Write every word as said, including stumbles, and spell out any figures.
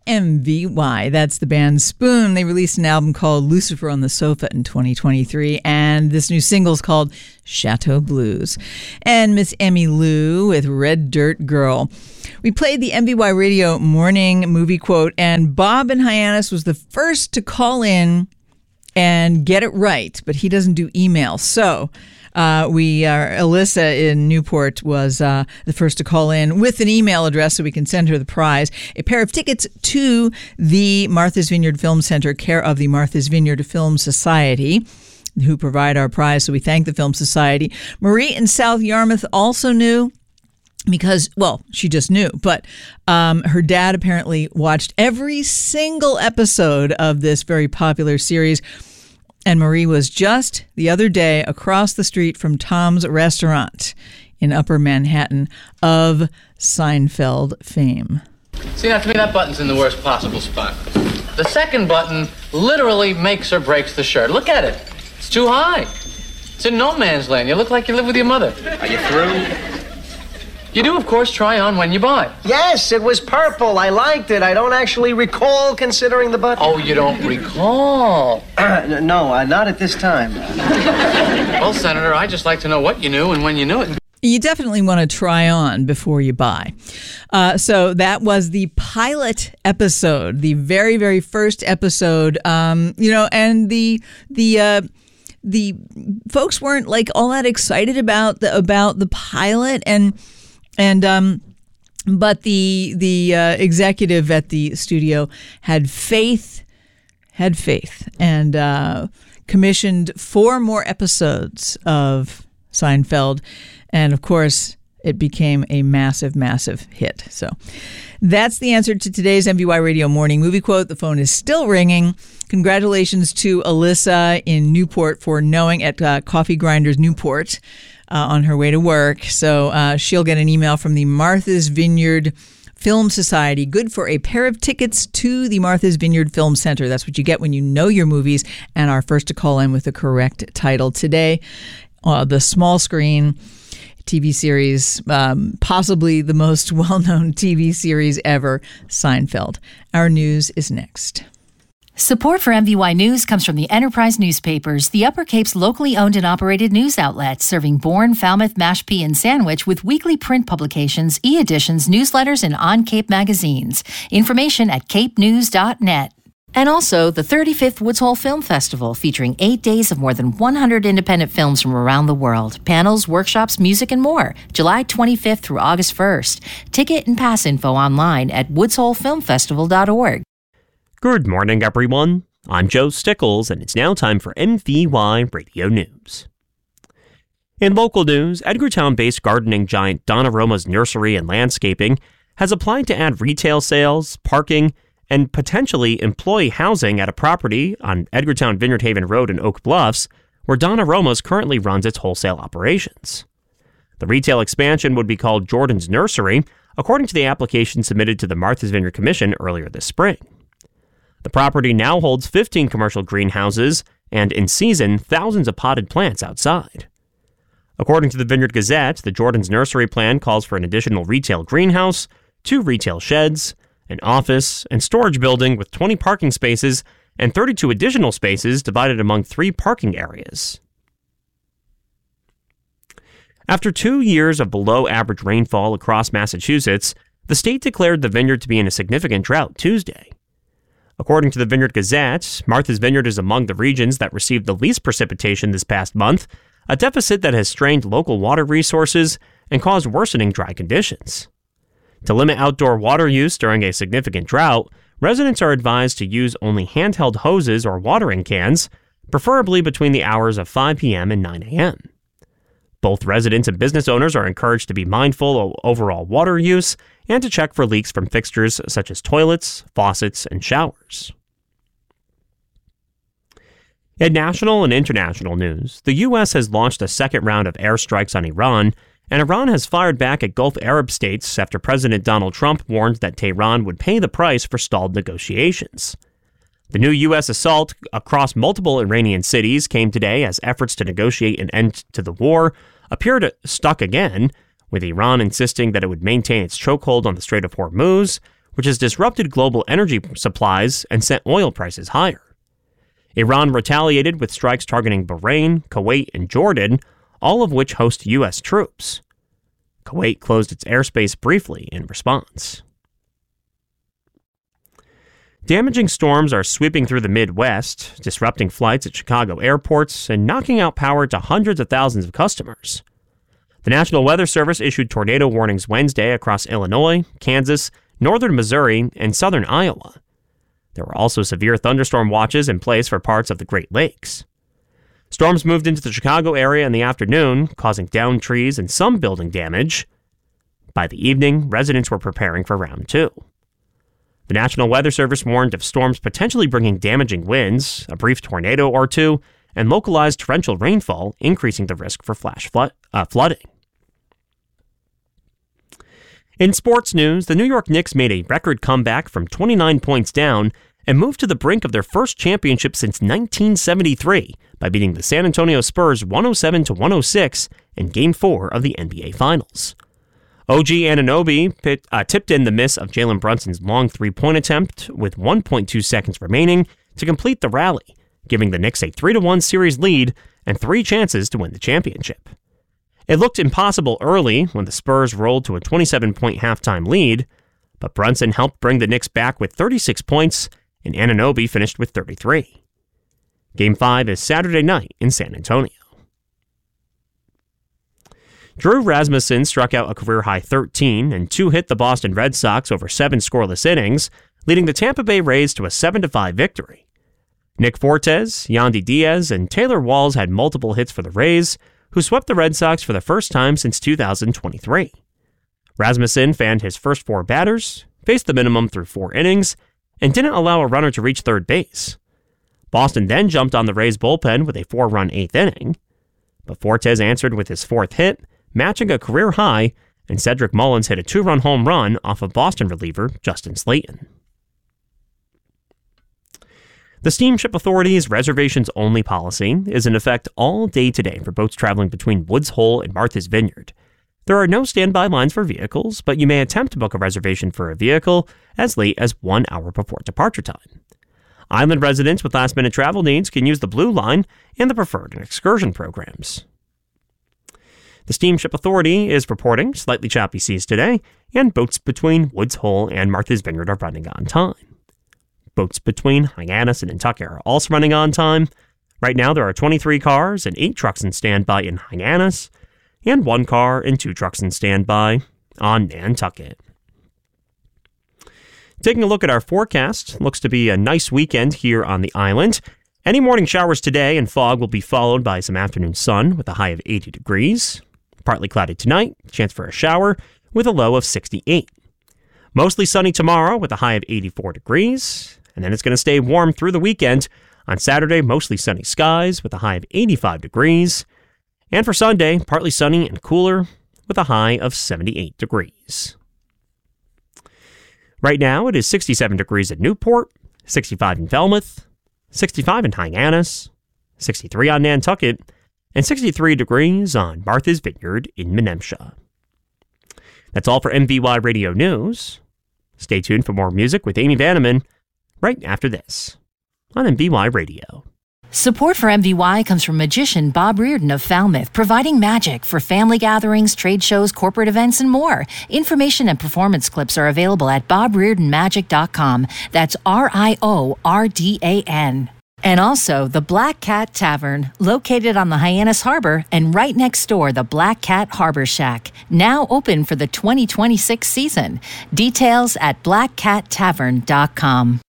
M V Y. That's the band Spoon. They released an album called Lucifer on the Sofa in twenty twenty-three, and this new single is called Chateau Blues. And Miss Emmy Lou with Red Dirt Girl. We played the M V Y Radio morning movie quote, and Bob in Hyannis was the first to call in and get it right, but he doesn't do email. So uh, we, uh, Alyssa in Newport was uh, the first to call in with an email address so we can send her the prize. A pair of tickets to the Martha's Vineyard Film Center, care of the Martha's Vineyard Film Society, who provide our prize. So we thank the Film Society. Marie in South Yarmouth also knew. Because, well, she just knew, but um, her dad apparently watched every single episode of this very popular series. And Marie was just the other day across the street from Tom's Restaurant in Upper Manhattan of Seinfeld fame. See, now to me, that button's in the worst possible spot. The second button literally makes or breaks the shirt. Look at it. It's too high. It's in no man's land. You look like you live with your mother. Are you through? You do, of course, try on when you buy. Yes, it was purple. I liked it. I don't actually recall considering the button. Oh, you don't recall? Uh, no, uh, not at this time. Well, Senator, I just like to know what you knew and when you knew it. You definitely want to try on before you buy. Uh, so that was the pilot episode, the very, very first episode. Um, you know, and the the uh, the folks weren't like all that excited about the about the pilot, and. And um, but the the uh, executive at the studio had faith, had faith, and uh, commissioned four more episodes of Seinfeld, and of course it became a massive, massive hit. So that's the answer to today's M V Y Radio Morning Movie Quote. The phone is still ringing. Congratulations to Alyssa in Newport for knowing at uh, Coffee Grinders Newport. Uh, on her way to work. So uh, she'll get an email from the Martha's Vineyard Film Society, good for a pair of tickets to the Martha's Vineyard Film Center. That's what you get when you know your movies and are first to call in with the correct title. Today, uh, the small screen T V series, um, possibly the most well-known T V series ever, Seinfeld. Our news is next. Support for M V Y News comes from the Enterprise Newspapers, the Upper Cape's locally owned and operated news outlet, serving Bourne, Falmouth, Mashpee, and Sandwich with weekly print publications, e-editions, newsletters, and on-Cape magazines. Information at cape news dot net. And also the thirty-fifth Woods Hole Film Festival, featuring eight days of more than one hundred independent films from around the world. Panels, workshops, music, and more. July twenty-fifth through August first. Ticket and pass info online at woods hole film festival dot org. Good morning, everyone. I'm Joe Stickles, and it's now time for M V Y Radio News. In local news, Edgartown-based gardening giant Donna Roma's Nursery and Landscaping has applied to add retail sales, parking, and potentially employee housing at a property on Edgartown Vineyard Haven Road in Oak Bluffs, where Donna Roma's currently runs its wholesale operations. The retail expansion would be called Jordan's Nursery, according to the application submitted to the Martha's Vineyard Commission earlier this spring. The property now holds fifteen commercial greenhouses and, in season, thousands of potted plants outside. According to the Vineyard Gazette, the Jordan's Nursery plan calls for an additional retail greenhouse, two retail sheds, an office and storage building with twenty parking spaces and thirty-two additional spaces divided among three parking areas. After two years of below-average rainfall across Massachusetts, the state declared the vineyard to be in a significant drought Tuesday. According to the Vineyard Gazette, Martha's Vineyard is among the regions that received the least precipitation this past month, a deficit that has strained local water resources and caused worsening dry conditions. To limit outdoor water use during a significant drought, residents are advised to use only handheld hoses or watering cans, preferably between the hours of five p.m. and nine a.m. Both residents and business owners are encouraged to be mindful of overall water use and to check for leaks from fixtures such as toilets, faucets, and showers. In national and international news, the U S has launched a second round of airstrikes on Iran, and Iran has fired back at Gulf Arab states after President Donald Trump warned that Tehran would pay the price for stalled negotiations. The new U S assault across multiple Iranian cities came today as efforts to negotiate an end to the war appeared stuck again, with Iran insisting that it would maintain its chokehold on the Strait of Hormuz, which has disrupted global energy supplies and sent oil prices higher. Iran retaliated with strikes targeting Bahrain, Kuwait, and Jordan, all of which host U S troops. Kuwait closed its airspace briefly in response. Damaging storms are sweeping through the Midwest, disrupting flights at Chicago airports and knocking out power to hundreds of thousands of customers. The National Weather Service issued tornado warnings Wednesday across Illinois, Kansas, northern Missouri, and southern Iowa. There were also severe thunderstorm watches in place for parts of the Great Lakes. Storms moved into the Chicago area in the afternoon, causing downed trees and some building damage. By the evening, residents were preparing for round two. The National Weather Service warned of storms potentially bringing damaging winds, a brief tornado or two, and localized torrential rainfall, increasing the risk for flash flood, uh, flooding. In sports news, the New York Knicks made a record comeback from twenty-nine points down and moved to the brink of their first championship since nineteen seventy-three by beating the San Antonio Spurs one oh seven to one oh six in Game four of the N B A Finals. O G Anunoby pit, uh, tipped in the miss of Jalen Brunson's long three-point attempt with one point two seconds remaining to complete the rally, giving the Knicks a three to one series lead and three chances to win the championship. It looked impossible early when the Spurs rolled to a twenty-seven point halftime lead, but Brunson helped bring the Knicks back with thirty-six points, and Anunoby finished with thirty-three. Game five is Saturday night in San Antonio. Drew Rasmussen struck out a career-high thirteen and two-hit the Boston Red Sox over seven scoreless innings, leading the Tampa Bay Rays to a seven to five victory. Nick Fortes, Yandy Diaz, and Taylor Walls had multiple hits for the Rays, who swept the Red Sox for the first time since two thousand twenty-three. Rasmussen fanned his first four batters, faced the minimum through four innings, and didn't allow a runner to reach third base. Boston then jumped on the Rays' bullpen with a four-run eighth inning, but Fortes answered with his fourth hit, matching a career high, and Cedric Mullins hit a two-run home run off of Boston reliever Justin Slayton. The Steamship Authority's reservations-only policy is in effect all day today for boats traveling between Woods Hole and Martha's Vineyard. There are no standby lines for vehicles, but you may attempt to book a reservation for a vehicle as late as one hour before departure time. Island residents with last-minute travel needs can use the Blue Line and the Preferred and Excursion programs. The Steamship Authority is reporting slightly choppy seas today, and boats between Woods Hole and Martha's Vineyard are running on time. Boats between Hyannis and Nantucket are also running on time. Right now, there are twenty-three cars and eight trucks in standby in Hyannis, and one car and two trucks in standby on Nantucket. Taking a look at our forecast, looks to be a nice weekend here on the island. Any morning showers today and fog will be followed by some afternoon sun with a high of eighty degrees. Partly cloudy tonight, chance for a shower with a low of sixty-eight. Mostly sunny tomorrow with a high of eighty-four degrees. And then it's going to stay warm through the weekend. On Saturday, mostly sunny skies with a high of eighty-five degrees. And for Sunday, partly sunny and cooler with a high of seventy-eight degrees. Right now, it is sixty-seven degrees at Newport, sixty-five in Falmouth, sixty-five in Hyannis, sixty-three on Nantucket, and sixty-three degrees on Martha's Vineyard in Menemsha. That's all for M V Y Radio News. Stay tuned for more music with Amy Vanneman right after this on M V Y Radio. Support for M V Y comes from magician Bob Reardon of Falmouth, providing magic for family gatherings, trade shows, corporate events, and more. Information and performance clips are available at bob reardon magic dot com. That's R I O R D A N. And also the Black Cat Tavern, located on the Hyannis Harbor and right next door, the Black Cat Harbor Shack, now open for the twenty twenty-six season. Details at black cat tavern dot com.